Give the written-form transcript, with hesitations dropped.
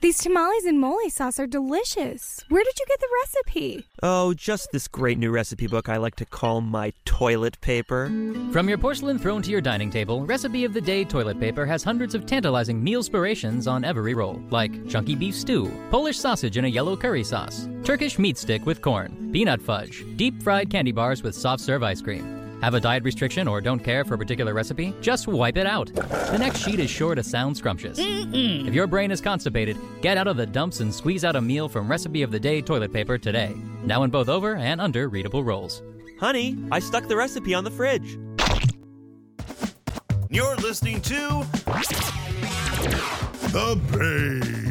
These tamales and mole sauce are delicious. Where did you get the recipe? Oh, just this great new recipe book I like to call my toilet paper. From your porcelain throne to your dining table, Recipe of the Day toilet paper has hundreds of tantalizing meal-spirations on every roll, like chunky beef stew, Polish sausage in a yellow curry sauce, Turkish meat stick with corn, peanut fudge, deep-fried candy bars with soft-serve ice cream. Have a diet restriction or don't care for a particular recipe? Just wipe it out. The next sheet is sure to sound scrumptious. If your brain is constipated, get out of the dumps and squeeze out a meal from Recipe of the Day toilet paper today. Now in both over and under readable rolls. Honey, I stuck the recipe on the fridge. You're listening to The Bay.